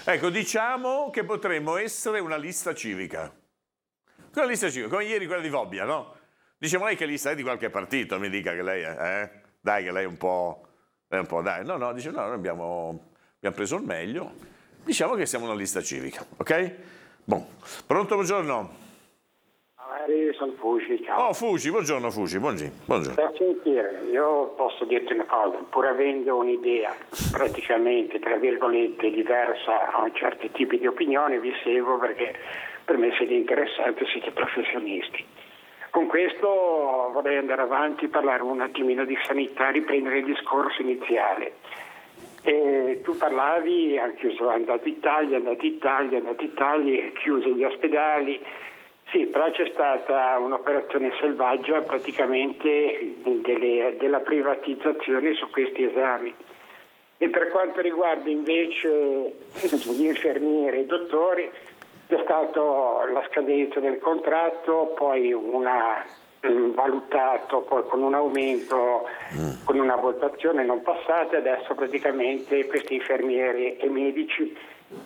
Ecco, diciamo che potremmo essere una lista civica. Una lista civica, come ieri quella di Vobbia, no? Diciamo lei che lista è di qualche partito, mi dica che lei è, dai che lei è un po', dai. No, dice no, noi abbiamo preso il meglio, diciamo che siamo una lista civica, ok? Bon. Pronto, buongiorno. Sono Fuci, ciao. Oh, Fuci, buongiorno Fuci, buongiorno. Per sentire, io posso dirti una cosa, pur avendo un'idea praticamente, tra virgolette, diversa a certi tipi di opinioni, vi seguo perché per me siete interessanti, siete professionisti. Con questo vorrei andare avanti, parlare un attimino di sanità, riprendere il discorso iniziale. E tu parlavi, andati Italia, chiusi gli ospedali. Sì, però c'è stata un'operazione selvaggia praticamente della privatizzazione su questi esami. E per quanto riguarda invece gli infermieri e i dottori, c'è stata la scadenza del contratto, poi valutato poi con un aumento, con una votazione non passata, adesso praticamente questi infermieri e medici